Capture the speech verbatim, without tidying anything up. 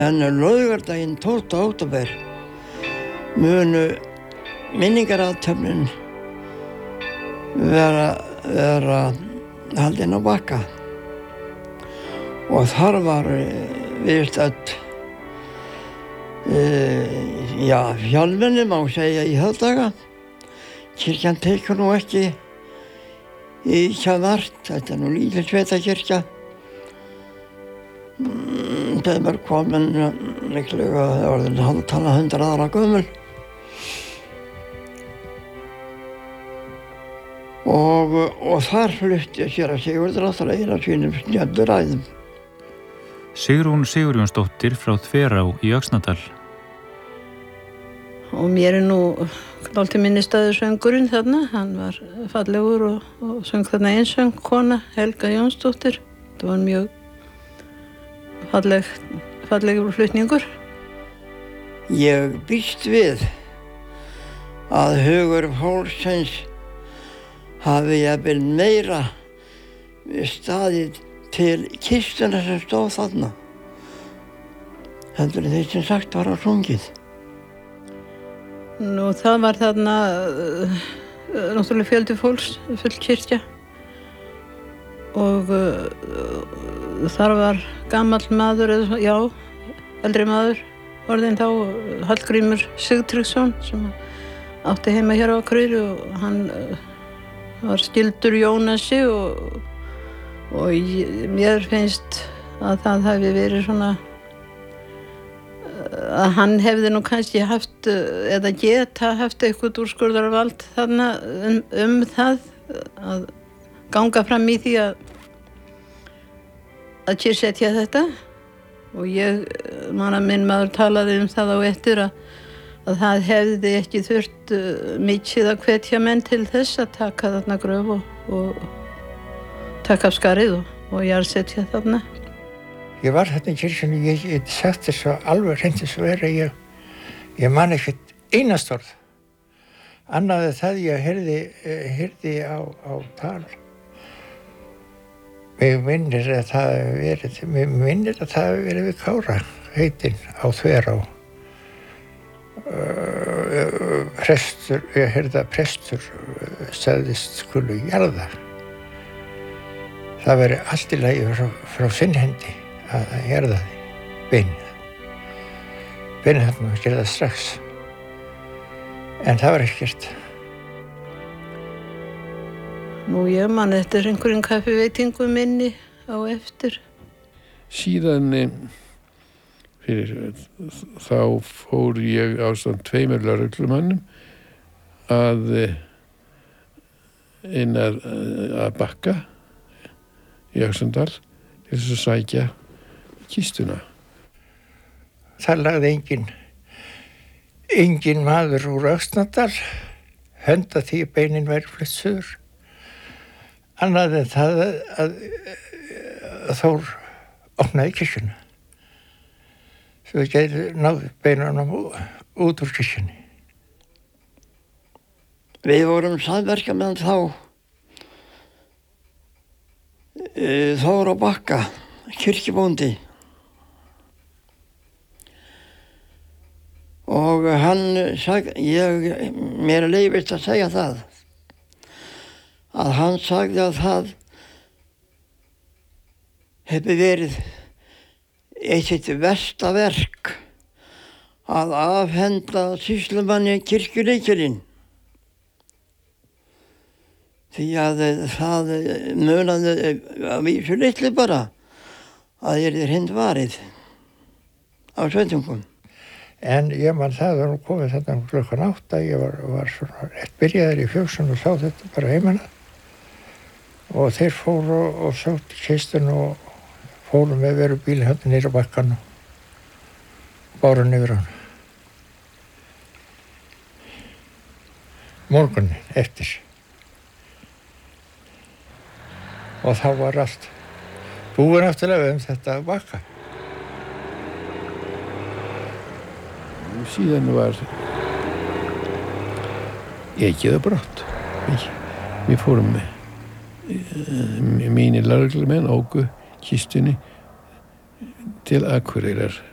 En laugardaginn tólfta október munu minningarathöfnin vera, vera haldin á Bakka og þar var viðstödd uh, já, fjölmenni má segja í þá daga. Kirkjan tekur nú ekki í Kjavart, þetta er nú lítil sveitakirkja. Þeim er komin líklega, það var þetta hálftala hundrað ára gömul. Og, og þar flutti séra Sigurður alltaf eina sínum snjöldu ræðum. Sigrún Sigurjónsdóttir frá Þverá í Öxnadal. Og mér er nú dálítið minnisstæður söngurinn þarna, hann var fallegur og, og söng þarna einsöng kona, Helga Jónsdóttir. Það var mjög falleg, fallegur flutningur. Ég býst við að hugur fólksins hafi jafnvel meira staðið til kistuna sem stóð þarna heldur en þeir sem sagt var á sungið. Nú það var þarna uh, náttúrulega fjöldi fólks, full kirkja og uh, þar var gamall maður, eða, já, eldri maður orðinn þá, Hallgrímur Sigtryggsson sem átti heima hér á Akureyri og hann uh, var skyldur Jónasi og, og ég, mér finnst að það hafi verið svona að hann hefði nú kannski haft eða geta haft eitthvað úrskurðarvald þarna um, um það að ganga fram í því að að kyrrsetja þetta og ég man að minn maður talaði um það á eftir að, að það hefði ekki þurft mikið að hvetja menn til þess að taka þarna gröf og, og taka af skarið og, og jarðsetja þarna. Ég var þarna í kirkjunni, ég get sagt þess að alveg hreint þess að vera, ég, ég man ekkert einast orð. Annað en það ég heyrði, heyrði á, á tal. Mig minnir að það hefur verið, mig minnir að það hefur verið við Kára, heitinn á Þverá. Uh, prestur, ég heyrði að prestur sagðist skulu jarða. Það veri allt í lagi frá, frá sinn hendi að jarða því, beinið. Beinið þarna að gera það strax. En það var ekkert. Nú ég man eftir einhverjum kaffiveitingu minni á eftir. Síðan fyrir þá fór ég ásamt tveimur lögreglumönnum að inn að, að Bakka í Öxnadal til þess að sækja kistuna. Það lagði engin, engin maður úr Öxnadal hönd að því beinin væri flutt suður. Annað en það að, að, að Þór opnaði kirkjuna. Svo það gæti náð beinunum út úr kirkjunni. Við vorum samverkamenn þá. Þór á Bakka, kirkjubóndi. Og hann sagði, ég, mér er leyfist að segja það, að hann sagði að það hefði verið eitt versta verk að afhenda sýslumanni kirkjulykilinn. Því að það munaði að vísu litlu bara að ég er hind varið á sveitungum. En ég man það var nú komið þarna klukkan átta, ég var, var svona rétt byrjaður í fjóksun og sá þetta bara heimana. Og þeir fóru og, og sátt í kistun og fóru með veru bílinn hérna niður á Bakkann og báru niður hann. Morgunin eftir. Og þá var allt búið náttúrulega um þetta Bakka. Síðan var ekið og brott. Við, við fórum með mínir lögreglumenn óku kistunni til Akureyrar.